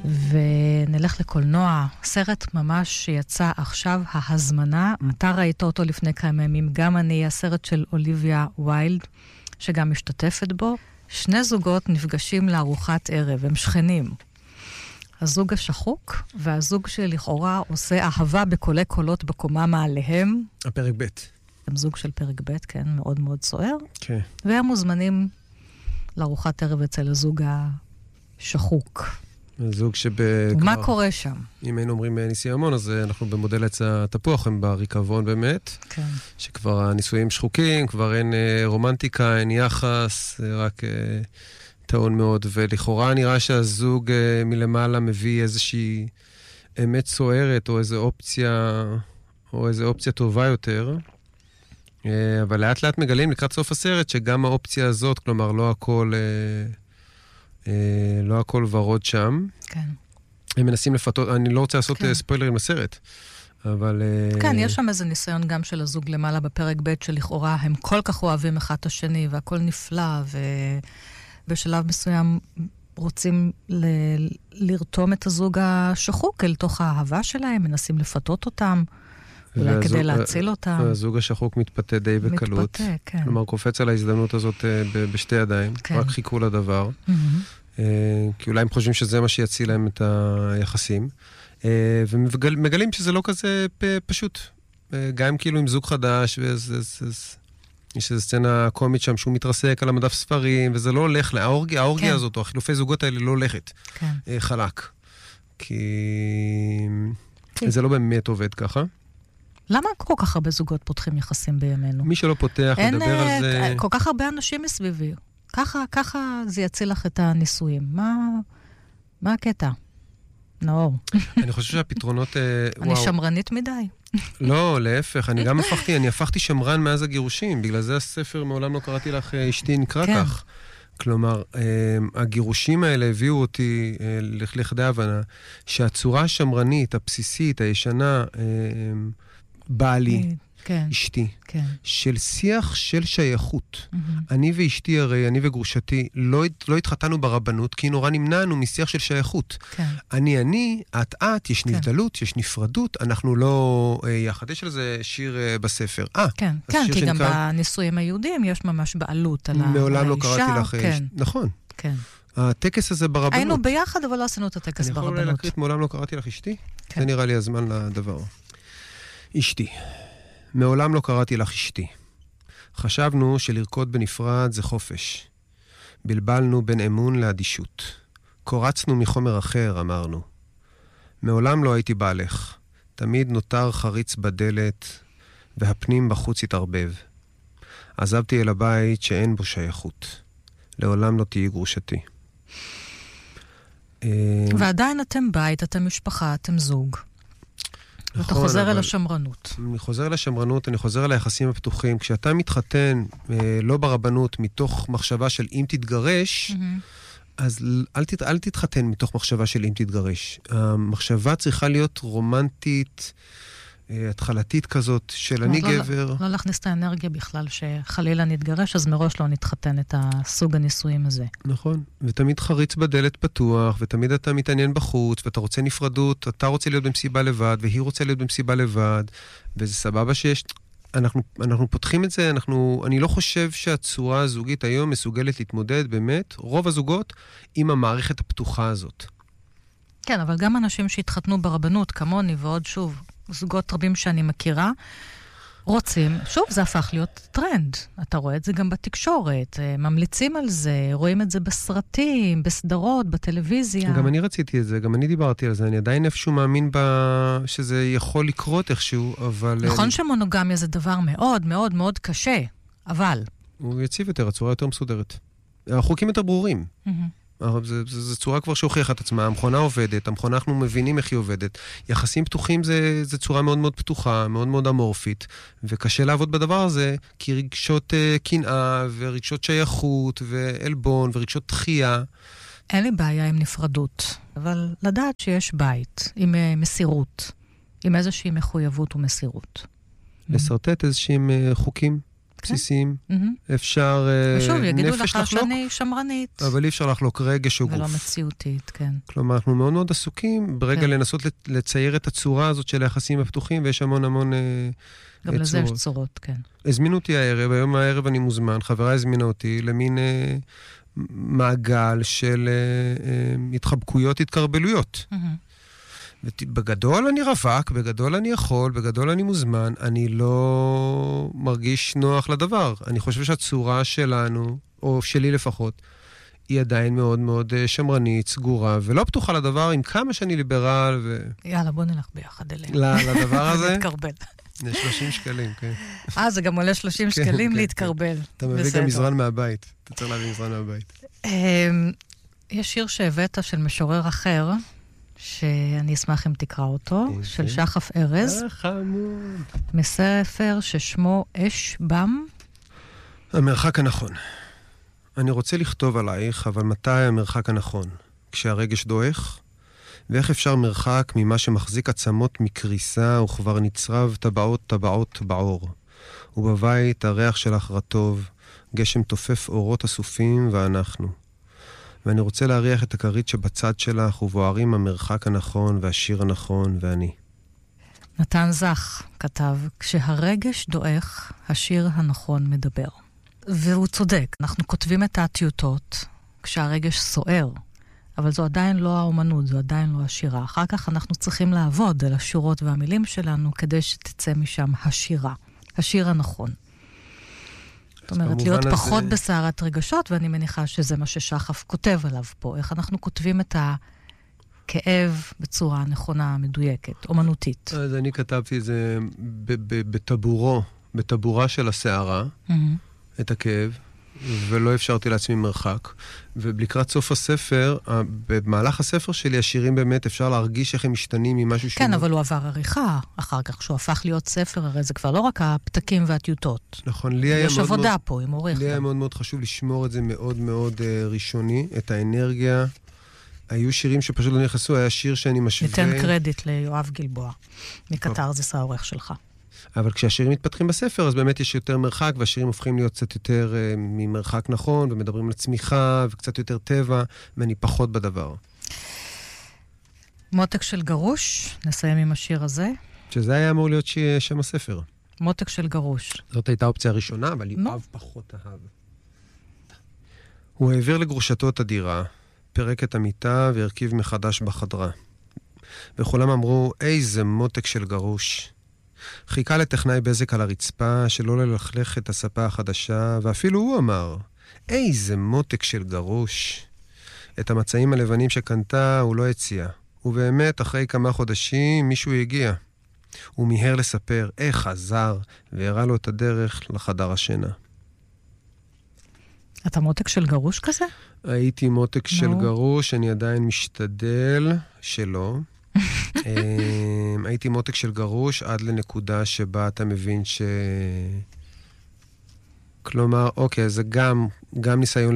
ונלך לקולנוע. סרט ממש שיצא עכשיו, ההזמנה. אתה ראית אותו לפני כמה ימים, גם אני, הסרט של אוליביה ויילד, שגם משתתפת בו. שני זוגות נפגשים לארוחת ערב, הם שכנים. הזוג השחוק, והזוג שלכאורה עושה אהבה בקולי קולות בקומה מעליהם. הפרק ב'. הם זוג של פרק ב', כן, מאוד מאוד סוער. כן. והם מוזמנים לארוחת ערב אצל הזוג השחוק. הזוג ומה קורה שם? אם היינו אומרים ניסי המון, אז אנחנו במודל עץ התפוח, הם בריקבון באמת. כן. שכבר הניסויים שחוקים, כבר אין רומנטיקה, אין יחס, רק טעון מאוד. ולכאורה נראה שהזוג מלמעלה מביא איזושהי אמת סוערת, או איזו אופציה טובה יותר. אבל לאט לאט מגלים לקראת סוף הסרט, שגם האופציה הזאת, כלומר לא הכל ורוד שם. כן. הם מנסים לפתות, אני לא רוצה לעשות ספוילרים לסרט, אבל... כן, יש שם איזה ניסיון גם של הזוג למעלה בפרק ב' שלכאורה הם כל כך אוהבים אחד את השני, והכל נפלא, ובשלב מסוים רוצים לרתום את הזוג השחוק אל תוך האהבה שלהם, מנסים לפתות אותם, אולי כדי להציל אותם. הזוג השחוק מתפתה די בקלות. מתפתה, כן. כלומר, קופץ על ההזדמנות הזאת בשתי ידיים, כן. רק חיכו לדבר. כי אולי הם חושבים שזה מה שיציל להם את היחסים. ומגלים שזה לא כזה פשוט. גם כאילו עם זוג חדש, יש איזו סצנה קומית שם שהוא מתרסק על המדף ספרים, וזה לא הולך, האורגיה הזאת, או החילופי זוגות האלה לא הולכת. חלק. כי זה לא באמת עובד ככה. למה כל כך הרבה זוגות פותחים יחסים בימינו? מי שלא פותח, מדבר על זה... כל כך הרבה אנשים מסביבי. ככה זה יציל לך את הנישואים. מה הקטע? נאור. אני חושב שהפתרונות... אני שמרנית מדי. לא, להפך. אני הפכתי שמרן מאז הגירושים. בגלל זה הספר מעולם לא קראתי לך אשתי נקרא כך. כלומר, הגירושים האלה הביאו אותי לכדי הבנה שהצורה השמרנית, הבסיסית, הישנה, בעלי, אשתי, של שיח של שייכות. אני ואשתי הרי, אני וגרושתי, לא התחתנו ברבנות, כי נורא נמנענו משיח של שייכות. אני, את, יש נבדלות, יש נפרדות, אנחנו לא יחד. יש על זה שיר בספר. כן, כי גם בנישואים היהודים יש ממש בעלות על האישה. מעולם לא קראתי לך, נכון. כן. הטקס הזה ברבנות. היינו ביחד, אבל לא עשינו את הטקס ברבנות. אני יכול להקריא, מעולם לא קראתי לך אשתי? זה נראה לי הזמן לדבר. אשתי. מעולם לא קראתי לך אשתי. חשבנו שלרקוד בנפרד זה חופש. בלבלנו בין אמון לאדישות. קורצנו מחומר אחר, אמרנו. מעולם לא הייתי בעלך. תמיד נותר חריץ בדלת, והפנים בחוץ התערבב. עזבתי אל הבית שאין בו שייכות. לעולם לא תהי גרושתי. ועדיין אתם בית, אתם משפחה, אתם זוג. אתה חוזר אל השמרנות. אני חוזר אל השמרנות, אני חוזר אל היחסים הפתוחים. כשאתה מתחתן, לא ברבנות, מתוך מחשבה של אם תתגרש, אז אל תתחתן מתוך מחשבה של אם תתגרש. המחשבה צריכה להיות רומנטית, התחלתית כזאת, של אני גבר. לא להכניס את האנרגיה בכלל שחלילה נתגרש, אז מראש לא נתחתן את הסוג הנישואים הזה. נכון, ותמיד חריץ בדלת פתוח, ותמיד אתה מתעניין בחוץ, ואתה רוצה נפרדות, אתה רוצה להיות במסיבה לבד, והיא רוצה להיות במסיבה לבד, וזה סבבה שיש... אנחנו פותחים את זה, אני לא חושב שהצורה הזוגית היום מסוגלת להתמודד באמת, רוב הזוגות, עם המערכת הפתוחה הזאת. כן, אבל גם אנשים שהתחתנו ברבנות, כמוני ועוד שוב, זוגות רבים שאני מכירה, רוצים, שוב, זה הפך להיות טרנד. אתה רואה את זה גם בתקשורת, ממליצים על זה, רואים את זה בסרטים, בסדרות, בטלוויזיה. גם אני רציתי את זה, גם אני דיברתי על זה, אני עדיין איפשהו מאמין שזה יכול לקרות איכשהו, אבל... נכון שמונוגמיה זה דבר מאוד מאוד מאוד קשה, אבל... הוא יציב יותר, הצורה יותר מסודרת. החוקים יותר ברורים. זו צורה כבר שהוכיחה את עצמה, המכונה עובדת, המכונה אנחנו מבינים איך היא עובדת. יחסים פתוחים זה צורה מאוד מאוד פתוחה, מאוד מאוד אמורפית, וקשה לעבוד בדבר הזה, כי רגשות קנאה ורגשות שייכות ואלבון ורגשות דחייה. אין לי בעיה עם נפרדות, אבל לדעת שיש בית עם מסירות, עם איזושהי מחויבות ומסירות. לסרטט איזושהי חוקים. בסיסיים. אפשר ושוב, יגידו נפש לך לחלוק, שאני שמרנית. אבל אי אפשר לחלוק רגש או גוף. ולא מציאותית, כן. כלומר, אנחנו מאוד מאוד עסוקים ברגע לנסות לצייר את הצורה הזאת של היחסים הפתוחים, ויש המון המון גם לזה יש צורות, כן. הזמינו אותי הערב, היום הערב אני מוזמן, חברה הזמינה אותי למין מעגל של התחבקויות, התקרבלויות. בגדול אני רווק, בגדול אני יכול, בגדול אני מוזמן, אני לא מרגיש נוח לדבר. אני חושב שהצורה שלנו, או שלי לפחות, היא עדיין מאוד מאוד שמרנית, סגורה, ולא פתוחה לדבר עם כמה שאני ליברל. יאללה, בוא נלך ביחד אליה. לדבר הזה? להתקרבל. 30 שקלים, כן. זה גם עולה 30 שקלים להתקרבל. אתה מביא גם מזרן מהבית. אתה צריך להביא מזרן מהבית. יש שיר שהבאת של משורר אחר, שאני אשמח אם תקרא אותו, של שחף ארז. חמוד. מספר ששמו אש בם. המרחק הנכון. אני רוצה לכתוב עלייך, אבל מתי המרחק הנכון? כשהרגש דועך? ואיך אפשר מרחק ממה שמחזיק עצמות מקריסה וכבר נצרב טבעות בעור? ובבית הריח שלך רטוב, גשם תופף אורות אסופים ואנחנו. ואני רוצה להריח את הכרית שבצד שלך ובוערים המרחק הנכון והשיר הנכון ואני. נתן זך כתב, כשהרגש דועך, השיר הנכון מדבר. והוא צודק, אנחנו כותבים את הטיוטות כשהרגש סוער, אבל זו עדיין לא האומנות, זו עדיין לא השירה. אחר כך אנחנו צריכים לעבוד על השורות והמילים שלנו כדי שתצא משם השירה, השיר הנכון. זאת אומרת, להיות פחות בסערת רגשות, ואני מניחה שזה מה ששחף כותב עליו פה, איך אנחנו כותבים את הכאב בצורה נכונה, מדויקת, אומנותית. אז אני כתבתי את זה בטבורה של השערה, את הכאב, ולא אפשרתי לעצמי מרחק. ולקראת סוף הספר, במהלך הספר שלי, השירים באמת אפשר להרגיש איך הם משתנים ממשהו שהוא... כן, אבל הוא עבר עריכה אחר כך, כשהוא הפך להיות ספר, הרי זה כבר לא רק הפתקים והטיוטות. נכון, לי היה יש עבודה פה עם עורך. לי היה מאוד מאוד חשוב לשמור את זה מאוד מאוד ראשוני, את האנרגיה. היו שירים שפשוט לא נכנסו, היה שיר שאני משווה... ניתן קרדיט ליואב גלבוע, מקטרזיס העורך שלך. אבל כשהשירים מתפתחים בספר, אז באמת יש יותר מרחק, והשירים הופכים להיות קצת יותר ממרחק נכון, ומדברים על צמיחה, וקצת יותר טבע, ואני פחות בדבר. מותק של גרוש, נסיים עם השיר הזה. שזה היה אמור להיות שם הספר. מותק של גרוש. זאת הייתה האופציה הראשונה, אבל יואב פחות אהב. הוא העביר לגרושתו את הדירה, פרק את המיטה והרכיב מחדש בחדרה. וכולם אמרו, איזה מותק של גרוש. חיכה לטכנאי בזק על הרצפה, שלא ללכלך את הספה החדשה, ואפילו הוא אמר, איזה מותק של גרוש. את המצעים הלבנים שקנתה הוא לא הציע, ובאמת אחרי כמה חודשים מישהו הגיע. הוא מיהר לספר איך חזר, והראה לו את הדרך לחדר השינה. אתה מותק של גרוש כזה? הייתי מותק של גרוש, אני עדיין משתדל שלא. הייתי מותק של גרוש עד לנקודה שבה אתה מבין כלומר, אוקיי, זה גם ניסיון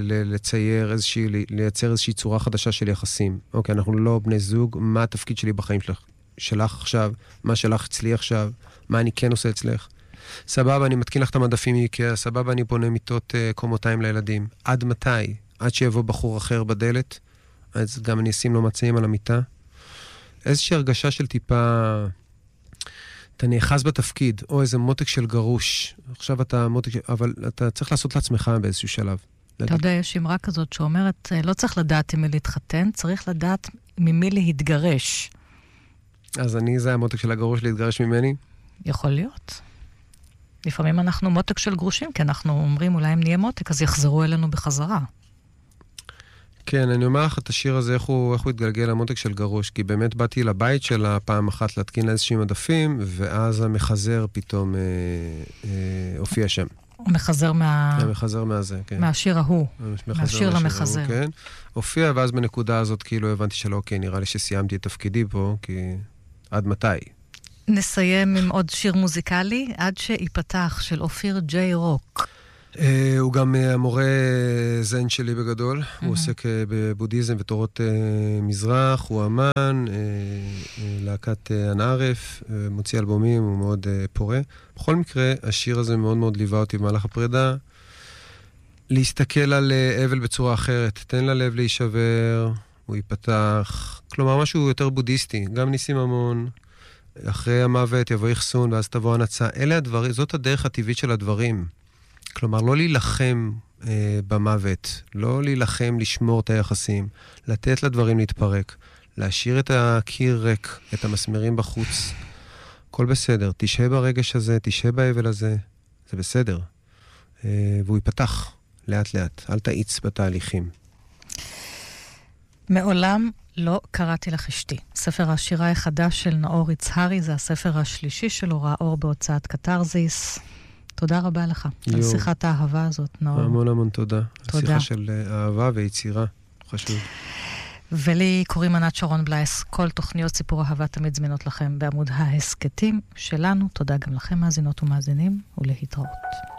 לייצר איזושהי צורה חדשה של יחסים. אוקיי, אנחנו לא בני זוג, מה התפקיד שלי בחיים שלך עכשיו, מה שלך אצלי עכשיו, מה אני כן עושה אצלך. סבבה, אני מתקין לך את המדפים מאיקאה, סבבה, אני בונה מיטות קומותיים לילדים. עד מתי? עד שיבוא בחור אחר בדלת, אז גם אני אשים לו מצעים על המיטה. איזושהי הרגשה של טיפה, אתה נאחז בתפקיד, או איזה מותק של גרוש. עכשיו אתה מותק, אבל אתה צריך לעשות לעצמך באיזשהו שלב. אתה יודע, יש אמרה כזאת שאומרת, לא צריך לדעת עם מי להתחתן, צריך לדעת ממי להתגרש. אז זה המותק של הגרוש להתגרש ממני? יכול להיות. לפעמים אנחנו מותק של גרושים, כי אנחנו אומרים, אולי אם נהיה מותק, אז יחזרו אלינו בחזרה. כן, אני אומר לך את השיר הזה, איך הוא התגלגל למותק של גרוש, כי באמת באתי לבית שלה פעם אחת להתקין איזושהי מדפים, ואז המחזר פתאום הופיע שם. המחזר המחזר מהזה, כן. מהשיר ההוא. מהשיר למחזר. כן. הופיע, ואז בנקודה הזאת כאילו הבנתי שלא, אוקיי, נראה לי שסיימתי את תפקידי פה, כי עד מתי? נסיים עם עוד שיר מוזיקלי, עד שיפתח של אופיר ג'יי רוק. הוא גם המורה זן שלי בגדול, הוא עוסק בבודהיזם ותורות מזרח, הוא אמן, להקת ענערף, מוציא אלבומים, הוא מאוד פורה. בכל מקרה, השיר הזה מאוד מאוד ליווה אותי במהלך הפרידה, להסתכל על אבל בצורה אחרת, תן ללב להישבר, הוא ייפתח, כלומר משהו יותר בודהיסטי, גם ניסים המון, אחרי המוות יבוא יחסון ואז תבוא הנצה, אלה הדברים, זאת הדרך הטבעית של הדברים. כלומר, לא להילחם במוות, לא להילחם לשמור את היחסים, לתת לדברים להתפרק, להשאיר את הקיר ריק, את המסמרים בחוץ. הכל בסדר, תשהה ברגש הזה, תשהה באבל הזה, זה בסדר. והוא ייפתח לאט לאט, אל תאיץ בתהליכים. מעולם לא קראתי לך אשתי. ספר השירה החדש של נאור יצהרי, זה הספר השלישי שלו, ראה אור בהוצאת קטרזיס. תודה רבה לך על שיחת האהבה הזאת, נאור. המון המון תודה. תודה. שיחה של אהבה ויצירה, חשוב. ולי קוראים ענת שרון בלייס. כל תוכניות סיפור אהבה תמיד זמינות לכם בעמוד ההסקטים שלנו. תודה גם לכם, מאזינות ומאזינים, ולהתראות.